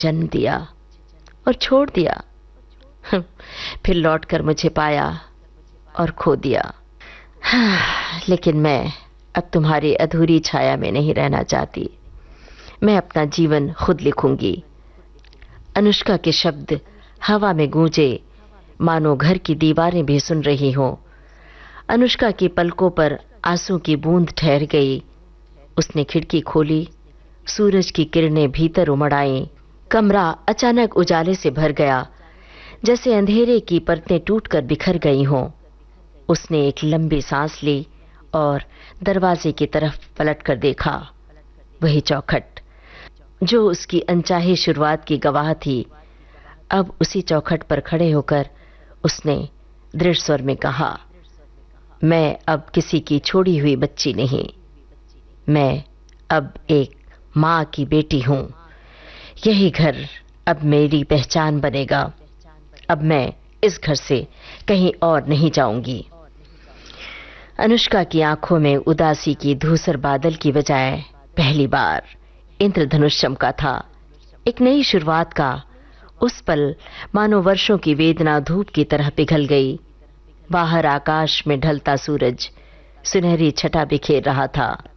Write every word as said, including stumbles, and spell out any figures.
जन्म दिया और छोड़ दिया, फिर लौटकर मुझे पाया और खो दिया। लेकिन मैं अब तुम्हारी अधूरी छाया में नहीं रहना चाहती। मैं अपना जीवन खुद लिखूंगी। अनुष्का के शब्द हवा में गूंजे, मानो घर की दीवारें भी सुन रही हों। अनुष्का की पलकों पर आंसू की बूंद ठहर गई। उसने खिड़की खोली, सूरज की किरणें भीतर उमड़ आईं। कमरा अचानक उजाले से भर गया, जैसे अंधेरे की परतें टूटकर बिखर गई हों। उसने एक लंबी सांस ली और दरवाजे की तरफ पलटकर देखा। वही चौखट जो उसकी अनचाही शुरुआत की गवाह थी। अब उसी चौखट पर खड़े होकर उसने दृढ़ स्वर में कहा, मैं अब किसी की छोड़ी हुई बच्ची नहीं, मैं अब एक माँ की बेटी हूं। यही घर अब मेरी पहचान बनेगा। अब मैं इस घर से कहीं और नहीं जाऊंगी। अनुष्का की आंखों में उदासी की धूसर बादल की बजाय पहली बार इंद्रधनुष चमका था, एक नई शुरुआत का। उस पल मानो वर्षों की वेदना धूप की तरह पिघल गई। बाहर आकाश में ढलता सूरज सुनहरी छटा बिखेर रहा था।